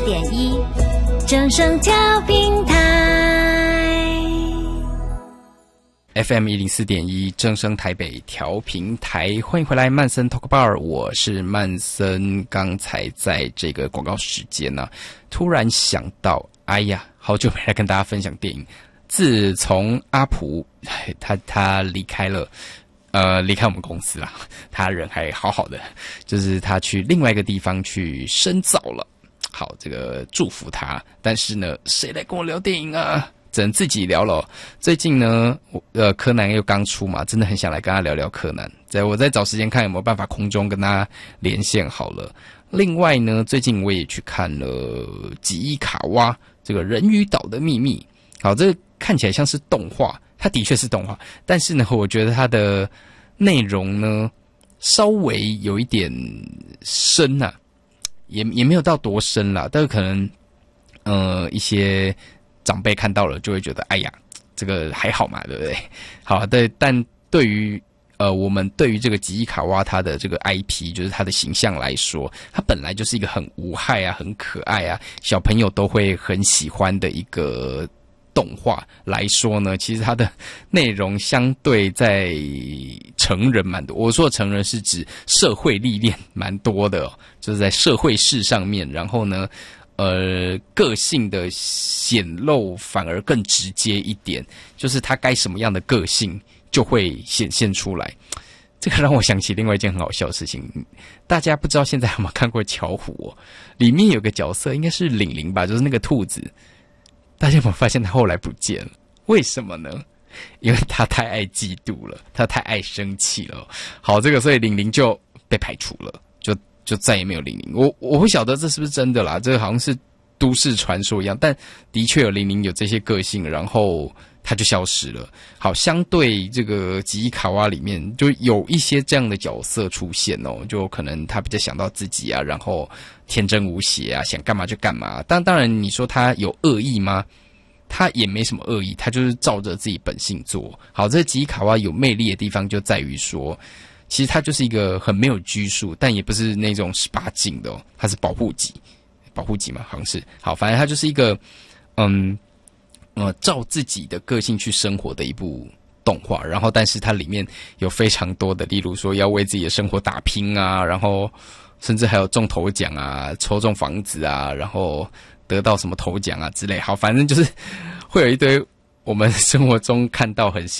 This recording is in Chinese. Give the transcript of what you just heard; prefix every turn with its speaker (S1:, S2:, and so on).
S1: 104.1正声调频台
S2: FM 104.1正声台北调频台，欢迎回来曼森 Talk Bar， 我是曼森。刚才在这个广告时间呢，突然想到，哎呀，好久没来跟大家分享电影。自从阿普他离开了，离开我们公司啦，他人还好好的，就是他去另外一个地方去深造了。好，这个祝福他。但是呢，谁来跟我聊电影啊？只能自己聊了。最近呢，柯南又刚出嘛，真的很想来跟他聊聊柯南。我再找时间看有没有办法空中跟他连线好了。另外呢，最近我也去看了吉伊卡哇这个人鱼岛的秘密。好，这个看起来像是动画，它的确是动画，但是呢，我觉得它的内容呢稍微有一点深啊，也没有到多深啦，但是可能一些长辈看到了就会觉得，哎呀，这个还好嘛，对不对？好，对，但对于我们对于这个吉伊卡哇他的这个 IP， 就是他的形象来说，他本来就是一个很无害啊、很可爱啊，小朋友都会很喜欢的一个动画来说呢，其实它的内容相对在成人蛮多。我说的成人是指社会历练蛮多的就是在社会事上面，然后呢，个性的显露反而更直接一点，就是他该什么样的个性就会显现出来。这个让我想起另外一件很好笑的事情，大家不知道现在有没有看过巧虎里面有个角色应该是玲玲吧，就是那个兔子。大家有没有发现他后来不见了？为什么呢？因为他太爱嫉妒了，他太爱生气了。好，这个所以玲玲就被排除了，就再也没有玲玲。我不晓得这是不是真的啦，这个好像是都市传说一样，但的确有玲玲有这些个性，然后他就消失了。好，相对这个吉伊卡哇里面就有一些这样的角色出现就可能他比较想到自己啊，然后天真无邪啊，想干嘛就干嘛。当然你说他有恶意吗？他也没什么恶意，他就是照着自己本性做。好，这吉伊卡哇有魅力的地方就在于说，其实他就是一个很没有拘束，但也不是那种18禁的他是保护级嘛，好像是。好，反正他就是一个照自己的个性去生活的一部动画，然后但是它里面有非常多的，例如说要为自己的生活打拼啊，然后甚至还有中头奖啊，抽中房子啊，然后得到什么头奖啊之类。好，反正就是会有一堆我们生活中看到很